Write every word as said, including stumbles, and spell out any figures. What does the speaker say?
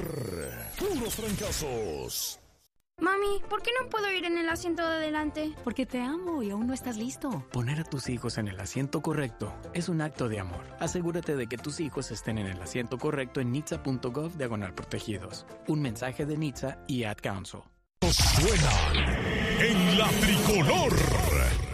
Puros fracasos. Mami, ¿por qué no puedo ir en el asiento de adelante? Porque te amo y aún no estás listo. Poner a tus hijos en el asiento correcto es un acto de amor. Asegúrate de que tus hijos estén en el asiento correcto en nitsa.gov diagonal protegidos. Un mensaje de Nitsa y Ad Council. Suenan en la tricolor.